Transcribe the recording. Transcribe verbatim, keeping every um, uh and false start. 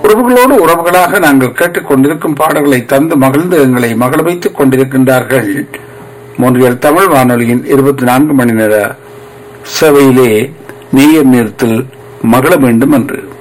உறவுகளோடு உறவுகளாக நாங்கள் கேட்டுக் கொண்டிருக்கும் பாடல்களை தந்து மகிழ்ந்து எங்களை மகிழ வைத்துக் கொண்டிருக்கின்றார்கள். மொன்றியல் தமிழ் வானொலியின் இருபத்தி நான்கு மணி நேர சேவையிலே நேயர் நேரத்தில் மகிழ வேண்டும் என்று